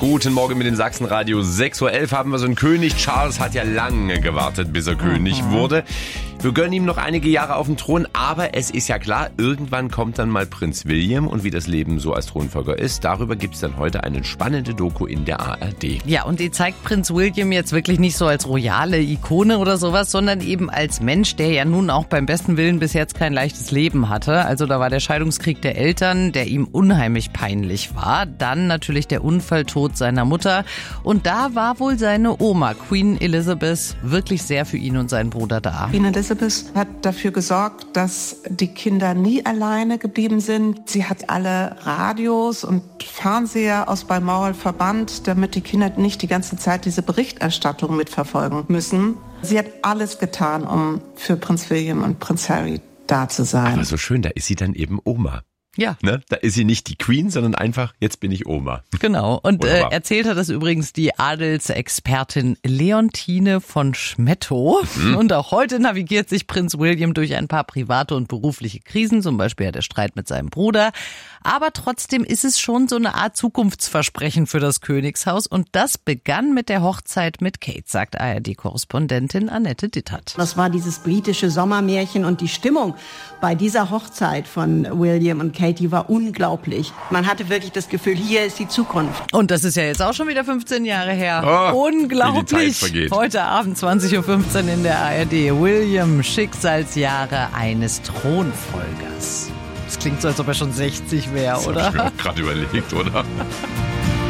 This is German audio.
Guten Morgen mit dem Sachsenradio. 6.11 Uhr haben wir so einen König. Charles hat ja lange gewartet, bis er König wurde. Wir gönnen ihm noch einige Jahre auf dem Thron, aber es ist ja klar, irgendwann kommt dann mal Prinz William und wie das Leben so als Thronfolger ist, darüber gibt es dann heute eine spannende Doku in der ARD. Ja, und die zeigt Prinz William jetzt wirklich nicht so als royale Ikone oder sowas, sondern eben als Mensch, der ja nun auch beim besten Willen bis jetzt kein leichtes Leben hatte. Also da war der Scheidungskrieg der Eltern, der ihm unheimlich peinlich war. Dann natürlich der Unfalltod seiner Mutter. Und da war wohl seine Oma, Queen Elizabeth, wirklich sehr für ihn und seinen Bruder da. Queen Elizabeth hat dafür gesorgt, dass die Kinder nie alleine geblieben sind. Sie hat alle Radios und Fernseher aus Balmoral verbannt, damit die Kinder nicht die ganze Zeit diese Berichterstattung mitverfolgen müssen. Sie hat alles getan, um für Prinz William und Prinz Harry da zu sein. Aber so schön, da ist sie dann eben Oma. Ja. Ne? Da ist sie nicht die Queen, sondern einfach, jetzt bin ich Oma. Genau. Und erzählt hat das übrigens die Adelsexpertin Leontine von Schmettow. Und auch heute navigiert sich Prinz William durch ein paar private und berufliche Krisen, zum Beispiel der Streit mit seinem Bruder. Aber trotzdem ist es schon so eine Art Zukunftsversprechen für das Königshaus. Und das begann mit der Hochzeit mit Kate, sagt ARD-Korrespondentin Annette Dittert. Das war dieses britische Sommermärchen und die Stimmung bei dieser Hochzeit von William und Kate, die war unglaublich. Man hatte wirklich das Gefühl, hier ist die Zukunft. Und das ist ja jetzt auch schon wieder 15 Jahre her. Unglaublich. Wie die Zeit vergeht. Heute Abend 20.15 Uhr in der ARD. William, Schicksalsjahre eines Thronfolgers. Das klingt so, als ob er schon 60 wäre, oder? Das hab ich mir auch gerade überlegt, oder?